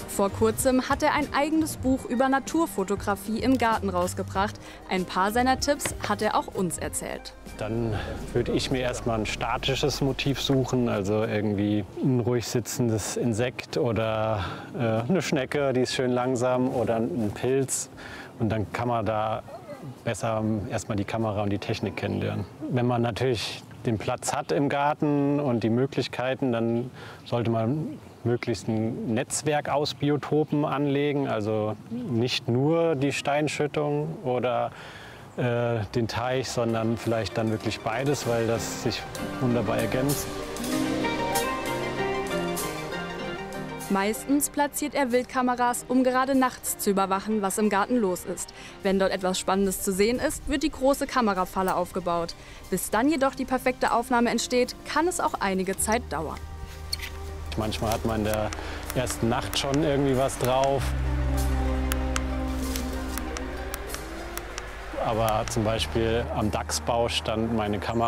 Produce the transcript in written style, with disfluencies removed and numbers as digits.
Vor kurzem hat er ein eigenes Buch über Naturfotografie im Garten rausgebracht. Ein paar seiner Tipps hat er auch uns erzählt. Dann würde ich mir erstmal ein statisches Motiv suchen, also irgendwie ein ruhig sitzendes Insekt oder eine Schnecke, die ist schön langsam, oder ein Pilz. Und dann kann man da besser erstmal die Kamera und die Technik kennenlernen. Wenn man natürlich den Platz hat im Garten und die Möglichkeiten, dann sollte man möglichst ein Netzwerk aus Biotopen anlegen, also nicht nur die Steinschüttung oder den Teich, sondern vielleicht dann wirklich beides, weil das sich wunderbar ergänzt. Meistens platziert er Wildkameras, um gerade nachts zu überwachen, was im Garten los ist. Wenn dort etwas Spannendes zu sehen ist, wird die große Kamerafalle aufgebaut. Bis dann jedoch die perfekte Aufnahme entsteht, kann es auch einige Zeit dauern. Manchmal hat man in der ersten Nacht schon irgendwie was drauf. Aber zum Beispiel am Dachsbau stand meine Kamera